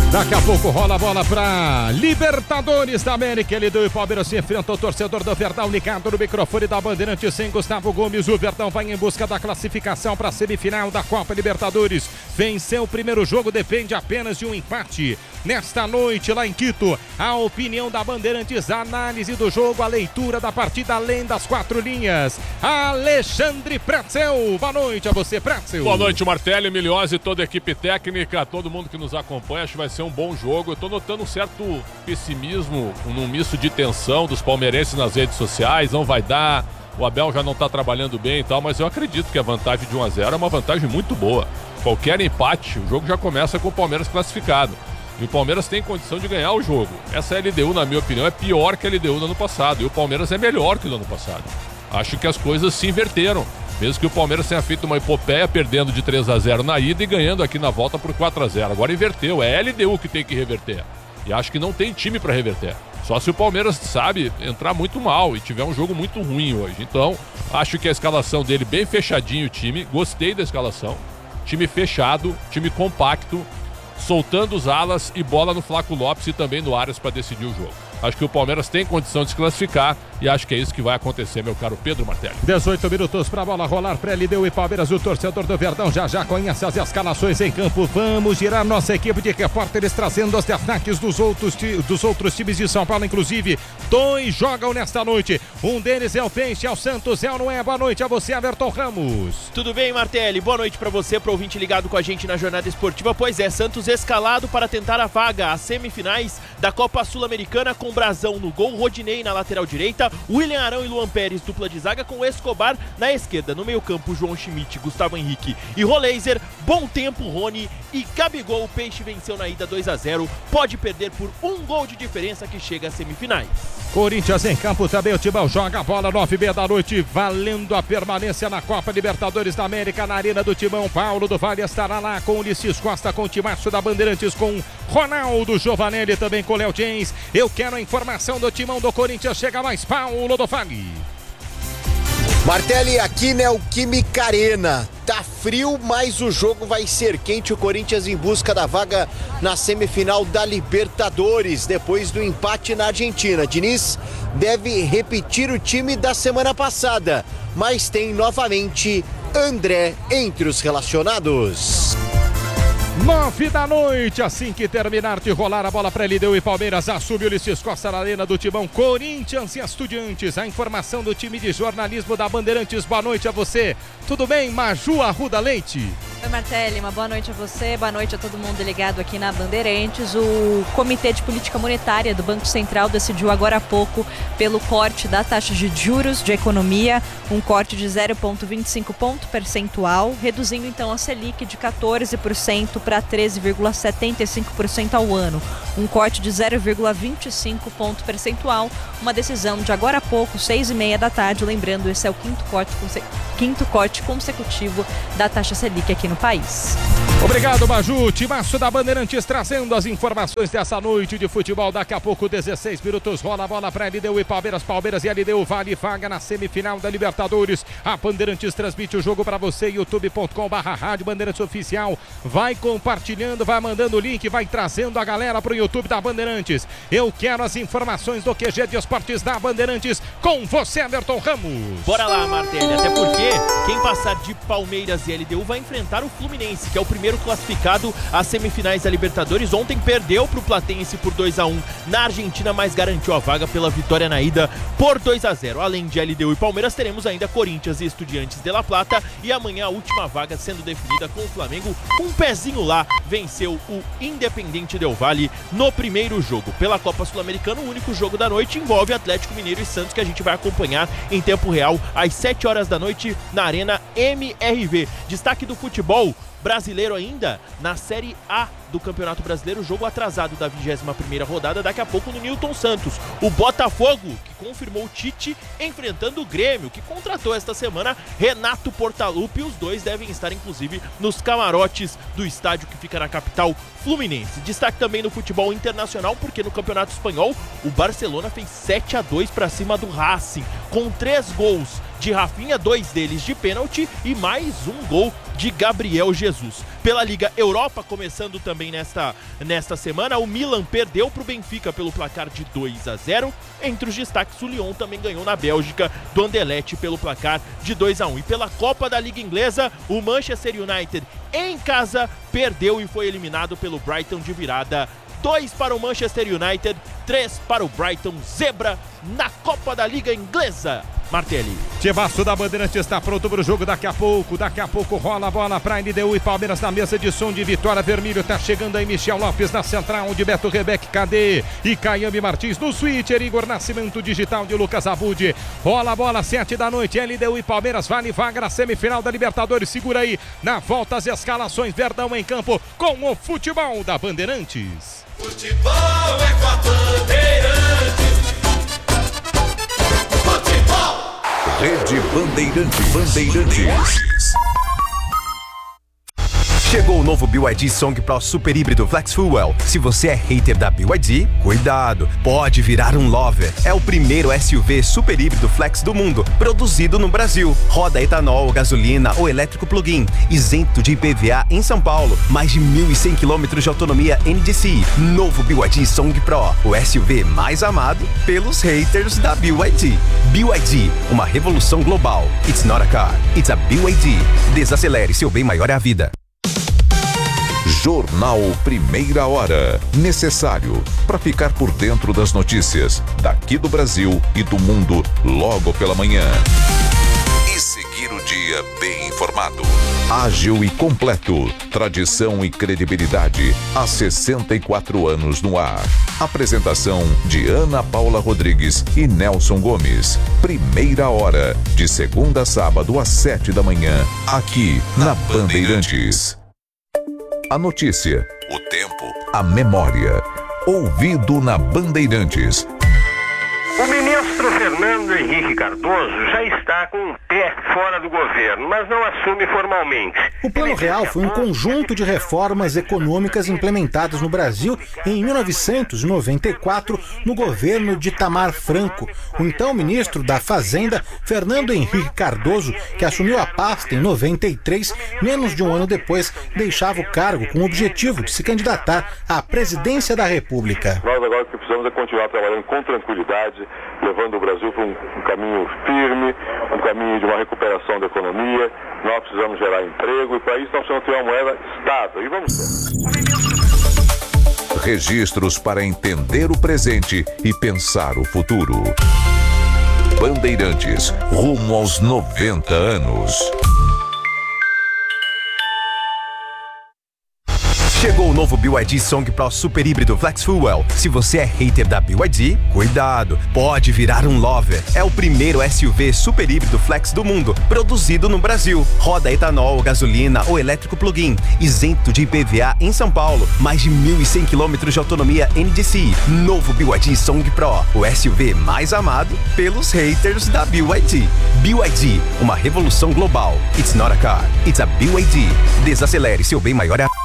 Daqui a pouco rola a bola pra Libertadores da América. LDU e Palmeiras se enfrentam. O torcedor do Verdão ligado no microfone da Bandeirantes sem Gustavo Gomes. O Verdão vai em busca da classificação para a semifinal da Copa Libertadores. Venceu o primeiro jogo, depende apenas de um empate. Nesta noite lá em Quito, a opinião da Bandeirantes, a análise do jogo, a leitura da partida além das quatro linhas. Alexandre Pretzel, boa noite a você, Pretzel. Boa noite, Martelli, Miliose, toda a equipe técnica, todo mundo que nos acompanha. Acho que vai ser um bom jogo. Eu tô notando um certo pessimismo, um misto de tensão dos palmeirenses nas redes sociais. Não vai dar, o Abel já não tá trabalhando bem e tal, mas eu acredito que a vantagem de 1-0 é uma vantagem muito boa. Qualquer empate, o jogo já começa com o Palmeiras classificado. E o Palmeiras tem condição de ganhar o jogo. Essa LDU, na minha opinião, é pior que a LDU do ano passado. E o Palmeiras é melhor que o do ano passado. Acho que as coisas se inverteram. Mesmo que o Palmeiras tenha feito uma epopeia, perdendo de 3-0 na ida e ganhando aqui na volta por 4-0. Agora inverteu, é a LDU que tem que reverter. E acho que não tem time para reverter. Só se o Palmeiras, sabe, entrar muito mal e tiver um jogo muito ruim hoje. Então, acho que a escalação dele bem fechadinho o time. Gostei da escalação. Time fechado, time compacto, soltando os alas e bola no Flaco Lopes e também no Arias para decidir o jogo. Acho que o Palmeiras tem condição de se classificar e acho que é isso que vai acontecer, meu caro Pedro Martelli. 18 minutos para a bola rolar para LDU e Palmeiras. O torcedor do Verdão já conhece as escalações em campo. Vamos girar nossa equipe de repórteres trazendo os destaques dos outros times de São Paulo, inclusive. 2 jogam nesta noite. Um deles é o Peixe, é o Santos, é o Noé. Boa noite a você, Everton Ramos. Tudo bem, Martelli? Boa noite para você, pro ouvinte ligado com a gente na jornada esportiva. Pois é, Santos escalado para tentar a vaga às semifinais da Copa Sul-Americana com Brazão no gol, Rodinei na lateral direita, William Arão e Luan Pérez, dupla de zaga com Escobar na esquerda. No meio campo, João Schmidt, Gustavo Henrique e Roleiser. Bom tempo, Rony e Gabigol. O Peixe venceu na ida 2-0, pode perder por 1 gol de diferença que chega às semifinais. Corinthians em campo também, o Timão joga a bola 9h30 da noite, valendo a permanência na Copa Libertadores da América, na Arena do Timão. Paulo do Vale estará lá com Ulisses Costa, com o timaço da Bandeirantes, com Ronaldo Giovanelli, também com Léo James. Eu quero a informação do Timão do Corinthians, chega mais Paulo do Vale. Martelli, aqui Neoquímica Arena. Tá frio, mas o jogo vai ser quente. O Corinthians em busca da vaga na semifinal da Libertadores, depois do empate na Argentina. Diniz deve repetir o time da semana passada, mas tem novamente André entre os relacionados. 9 da noite, assim que terminar de rolar a bola para LDU e Palmeiras, assume Ulisses Costa na Arena do Timão. Corinthians e Estudiantes, a informação do time de jornalismo da Bandeirantes. Boa noite a você, tudo bem, Maju Arruda Leite? Oi, Martelli, uma boa noite a você, boa noite a todo mundo ligado aqui na Bandeirantes. O Comitê de Política Monetária do Banco Central decidiu agora há pouco pelo corte da taxa de juros de economia, um corte de 0,25 ponto percentual, reduzindo então a Selic de 14% para 13,75% ao ano, um corte de 0,25 ponto percentual, uma decisão de agora há pouco, 6h30 da tarde, lembrando, esse é o quinto corte consecutivo da taxa Selic aqui no país. Obrigado, Maju. Timaço da Bandeirantes trazendo as informações dessa noite de futebol. Daqui a pouco, 16 minutos, rola a bola para LDU e Palmeiras. Palmeiras e LDU vale vaga na semifinal da Libertadores. A Bandeirantes transmite o jogo para você, youtube.com/Rádio Bandeirantes Oficial. Vai compartilhando, vai mandando o link, vai trazendo a galera pro YouTube da Bandeirantes. Eu quero as informações do QG de Esportes da Bandeirantes com você, Everton Ramos. Bora lá, Martelli, até porque quem passar de Palmeiras e LDU vai enfrentar o Fluminense, que é o primeiro classificado às semifinais da Libertadores. Ontem perdeu para o Platense por 2-1 na Argentina, mas garantiu a vaga pela vitória na ida por 2-0. Além de LDU e Palmeiras, teremos ainda Corinthians e Estudiantes de La Plata, e amanhã a última vaga sendo definida com o Flamengo. Um pezinho lá, venceu o Independiente Del Valle no primeiro jogo. Pela Copa Sul-Americana, o único jogo da noite envolve Atlético Mineiro e Santos, que a gente vai acompanhar em tempo real às 7 horas da noite na Arena MRV. Destaque do futebol brasileiro ainda na Série A do Campeonato Brasileiro, jogo atrasado da 21ª rodada, daqui a pouco no Newton Santos. O Botafogo, que confirmou o Tite, enfrentando o Grêmio, que contratou esta semana Renato Portaluppi. Os dois devem estar, inclusive, nos camarotes do estádio que fica na capital fluminense. Destaque também no futebol internacional, porque no Campeonato Espanhol, o Barcelona fez 7-2 para cima do Racing. com 3 gols de Rafinha, 2 deles de pênalti e mais um gol de Gabriel Jesus. Pela Liga Europa, começando também nesta semana, o Milan perdeu para o Benfica pelo placar de 2-0. Entre os destaques, o Lyon também ganhou na Bélgica do Anderlecht pelo placar de 2-1. E pela Copa da Liga Inglesa, o Manchester United em casa perdeu e foi eliminado pelo Brighton de virada. 2 para o Manchester United, 3 para o Brighton Zebra na Copa da Liga Inglesa. Martelli. Timaço da Bandeirante está pronto para o jogo daqui a pouco rola a bola para LDU e Palmeiras na mesa de som de Vitória. Vermelho tá chegando aí Michel Lopes na central, onde Beto Rebeck, Cadê? E Caiame Martins no switcher, Igor Nascimento digital de Lucas Abud. Rola a bola, 7 da noite, LDU e Palmeiras, vale vaga na semifinal da Libertadores. Segura aí, na volta as escalações, Verdão em campo com o futebol da Bandeirantes. Futebol é com a Bandeirantes. Rede Bandeirantes. Chegou o novo BYD Song Pro Super Híbrido Flex Fuel. Se você é hater da BYD, cuidado, pode virar um lover. É o primeiro SUV super híbrido flex do mundo, produzido no Brasil. Roda etanol, gasolina ou elétrico plug-in, isento de IPVA em São Paulo. Mais de 1.100 km de autonomia NDC. Novo BYD Song Pro, o SUV mais amado pelos haters da BYD. BYD, uma revolução global. It's not a car, it's a BYD. Desacelere, seu bem maior é a vida. Jornal Primeira Hora. Necessário para ficar por dentro das notícias daqui do Brasil e do mundo logo pela manhã. E seguir o dia bem informado. Ágil e completo. Tradição e credibilidade. Há 64 anos no ar. Apresentação de Ana Paula Rodrigues e Nelson Gomes. Primeira Hora. De segunda a sábado às 7 da manhã. Aqui na Bandeirantes. A notícia, o tempo, a memória. Ouvido na Bandeirantes. O ministro Fernando Henrique Cardoso já está com um pé fora do governo, mas não assume formalmente. O Plano Real foi um conjunto de reformas econômicas implementadas no Brasil em 1994, no governo de Itamar Franco. O então ministro da Fazenda, Fernando Henrique Cardoso, que assumiu a pasta em 93, menos de um ano depois, deixava o cargo com o objetivo de se candidatar à presidência da República. Nós agora que precisamos é continuar trabalhando com tranquilidade, levando o Brasil para um caminho firme, um caminho de uma recuperação da economia. Nós precisamos gerar emprego e para isso nós precisamos ter uma moeda estável. E vamos ter. Registros para entender o presente e pensar o futuro. Bandeirantes, rumo aos 90 anos. Chegou o novo BYD Song Pro Super Híbrido Flex Fuel. Se você é hater da BYD, cuidado, pode virar um lover. É o primeiro SUV super híbrido flex do mundo, produzido no Brasil. Roda etanol, gasolina ou elétrico plug-in, isento de IPVA em São Paulo. Mais de 1.100 km de autonomia NDC. Novo BYD Song Pro, o SUV mais amado pelos haters da BYD. BYD, uma revolução global. It's not a car, it's a BYD. Desacelere, seu bem maior é a...